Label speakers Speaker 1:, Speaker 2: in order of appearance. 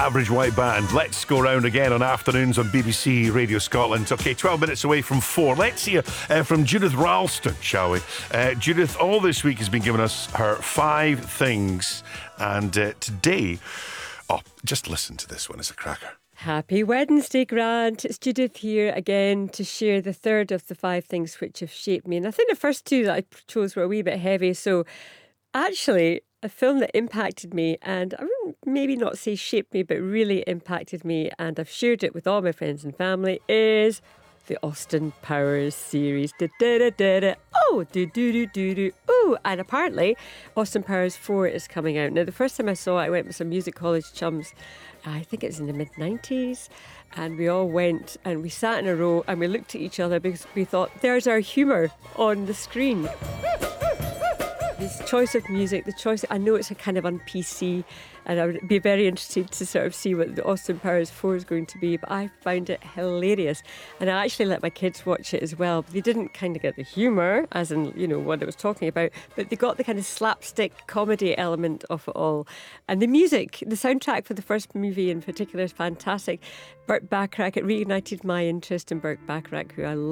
Speaker 1: Average White Band. Let's go round again on afternoons on BBC Radio Scotland. Okay, 12 minutes away from 4. Let's hear from Judith Ralston, shall we? Judith, all this week has been giving us her 5 things. And today, just listen to this one. It's a cracker.
Speaker 2: Happy Wednesday, Grant. It's Judith here again to share the third of the 5 things which have shaped me. And I think the first 2 that I chose were a wee bit heavy. So actually, a film that impacted me, and I wouldn't maybe not say shaped me, but really impacted me, and I've shared it with all my friends and family, is the Austin Powers series. Oh, do. Ooh, and apparently Austin Powers 4 is coming out. Now, the first time I saw it, I went with some music college chums. I think it was in the mid-90s. And we all went and we sat in a row and we looked at each other because we thought, there's our humour on the screen. This choice of music, I know it's a kind of un-PC, and I would be very interested to sort of see what the Austin Powers 4 is going to be, but I found it hilarious. And I actually let my kids watch it as well. They didn't kind of get the humour, as in, what I was talking about, but they got the kind of slapstick comedy element of it all. And the music, the soundtrack for the first movie in particular is fantastic. Burt Bacharach, it reignited my interest in Burt Bacharach, who I love.